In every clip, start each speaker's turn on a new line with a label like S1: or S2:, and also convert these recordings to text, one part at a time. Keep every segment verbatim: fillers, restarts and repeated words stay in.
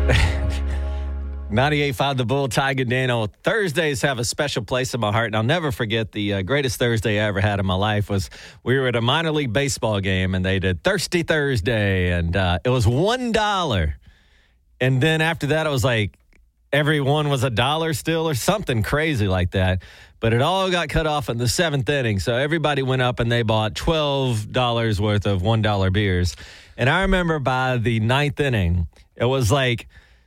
S1: ninety-eight point five The Bull, Ty Gadano. Thursdays have a special place in my heart, and I'll never forget the uh, greatest Thursday I ever had in my life was we were at a minor league baseball game, and they did Thirsty Thursday, and uh, it was one dollar. And then after that, it was like everyone was a dollar still or something crazy like that. But it all got cut off in the seventh inning, so everybody went up and they bought twelve dollars worth of one dollar beers. And I remember by the ninth inning, it was like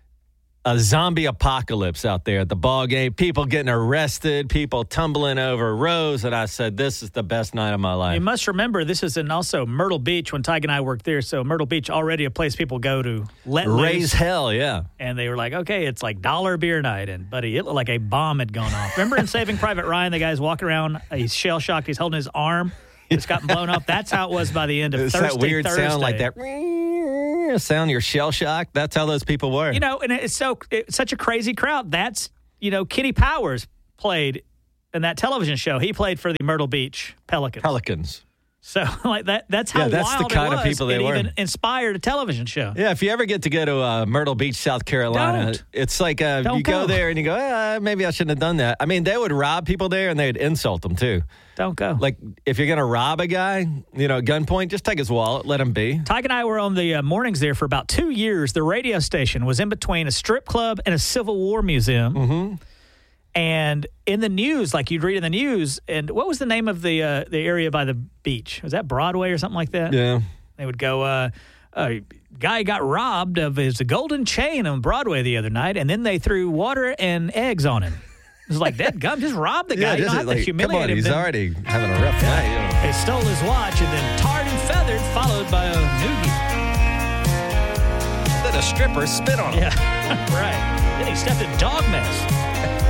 S1: a zombie apocalypse out there at the ball game. People getting arrested, people tumbling over rows, and I said, "This is the best night of my life."
S2: You must remember this is in also Myrtle Beach when Tig and I worked there. So Myrtle Beach already a place people go to let
S1: raise
S2: loose.
S1: hell, yeah.
S2: And they were like, "Okay, it's like dollar beer night." And buddy, it looked like a bomb had gone off. Remember in Saving Private Ryan, the guy's walking around, he's shell shocked, he's holding his arm, it's gotten blown up. That's how it was by the end of
S1: it's
S2: Thursday.
S1: That weird
S2: Thursday.
S1: sound like that. Sound you're shell shocked. That's how those people were.
S2: You know, and it's so it's such a crazy crowd. That's, you know, Kenny Powers played in that television show. He played for the Myrtle Beach Pelicans.
S1: Pelicans.
S2: So like that that's how
S1: yeah, that's
S2: wild
S1: the kind
S2: it was.
S1: of people they
S2: it
S1: were.
S2: even inspired a television show.
S1: Yeah, if you ever get to go to uh, Myrtle Beach, South Carolina,
S2: Don't.
S1: it's like uh,
S2: Don't
S1: you go.
S2: go
S1: there and you go, ah, maybe I shouldn't have done that. I mean, they would rob people there and they'd insult them too.
S2: Don't go.
S1: Like, if you're going to rob a guy, you know, gunpoint, just take his wallet, let him be.
S2: Tig and I were on the uh, mornings there for about two years. The radio station was in between a strip club and a Civil War museum.
S1: Mm-hmm.
S2: And in the news, like you'd read in the news, and what was the name of the uh, the area by the beach? Was that Broadway or something like that?
S1: Yeah.
S2: They would go, uh, a guy got robbed of his golden chain on Broadway the other night, and then they threw water and eggs on him. It was like, that gum, just rob the guy.
S1: Yeah,
S2: you don't
S1: just
S2: have
S1: like,
S2: to humiliate
S1: come on,
S2: him.
S1: he's
S2: Then
S1: already having a rough night. You know.
S2: they stole his watch, and then tarred and feathered, followed by a noogie.
S1: Then a stripper spit on him.
S2: Yeah, right. Then he stepped in dog mess.